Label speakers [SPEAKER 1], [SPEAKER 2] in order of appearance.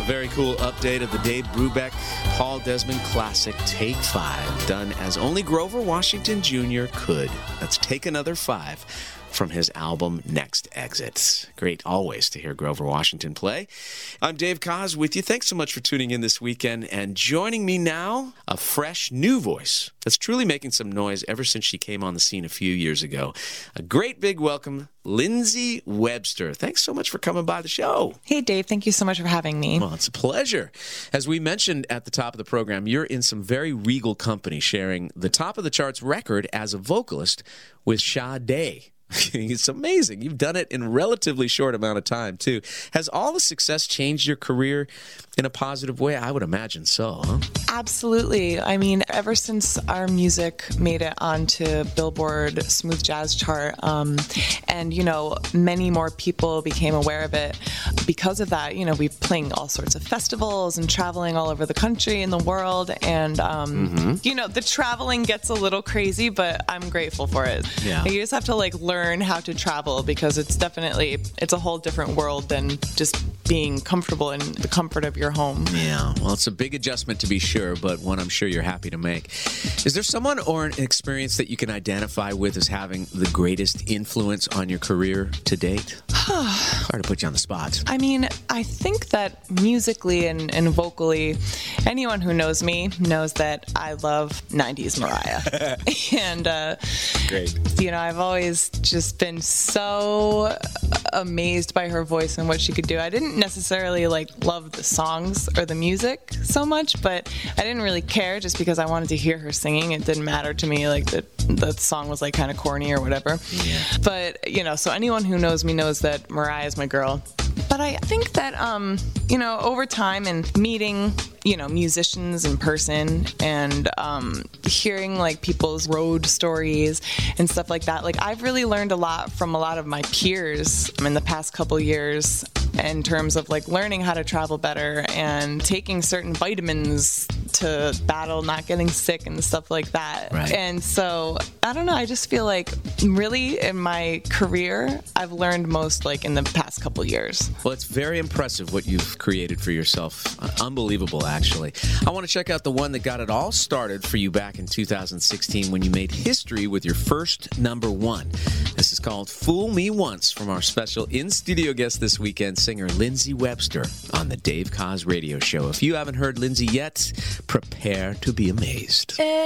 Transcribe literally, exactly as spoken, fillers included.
[SPEAKER 1] very cool update of the Dave Brubeck, Paul Desmond classic, Take Five, done as only Grover Washington Junior could. That's Take Another Five from his album Next Exit. Great always to hear Grover Washington play. I'm Dave Koz with you. Thanks so much for tuning in this weekend. And joining me now, a fresh new voice that's truly making some noise ever since she came on the scene a few years ago. A great big welcome, Lindsey Webster. Thanks so much for coming by the show.
[SPEAKER 2] Hey, Dave. Thank you so much for having me.
[SPEAKER 1] Well, it's a pleasure. As we mentioned at the top of the program, you're in some very regal company, sharing the top of the charts record as a vocalist with Sade. It's amazing. You've done it in a relatively short amount of time, too. Has all the success changed your career in a positive way? I would imagine so, huh?
[SPEAKER 2] Absolutely. I mean, ever since our music made it onto Billboard Smooth Jazz chart, um, and, you know, many more people became aware of it. Because of that, you know, we're playing all sorts of festivals and traveling all over the country and the world. And, um, mm-hmm. you know, the traveling gets a little crazy, but I'm grateful for it. Yeah. You just have to, like, learn how to travel, because it's definitely, it's a whole different world than just being comfortable in the comfort of your home.
[SPEAKER 1] Yeah, well, it's a big adjustment to be sure, but one I'm sure you're happy to make. Is there someone or an experience that you can identify with as having the greatest influence on your career to date? Hard to put you on the spot.
[SPEAKER 2] I mean, I think that musically and, and vocally, anyone who knows me knows that I love nineties Mariah. and, uh,
[SPEAKER 1] Great.
[SPEAKER 2] You know, I've always just been so amazed by her voice and what she could do. I didn't necessarily like love the songs or the music so much, but I didn't really care just because I wanted to hear her singing. It didn't matter to me like that the song was like kind of corny or whatever. Yeah. But, you know, so anyone who knows me knows that Mariah is my girl. But I think that, um, you know, over time and meeting, you know, musicians in person and um, hearing like people's road stories and stuff like that, like I've really learned a lot from a lot of my peers in the past couple years in terms of like learning how to travel better and taking certain vitamins to battle not getting sick and stuff like that.
[SPEAKER 1] Right.
[SPEAKER 2] And so, I don't know, I just feel like really in my career, I've learned most like in the past couple years.
[SPEAKER 1] Well, it's very impressive what you've created for yourself. Uh, unbelievable, actually. I want to check out the one that got it all started for you back in two thousand sixteen when you made history with your first number one. This is called Fool Me Once from our special in-studio guest this weekend, singer Lindsey Webster on the Dave Koz Radio Show. If you haven't heard Lindsey yet, prepare to be amazed.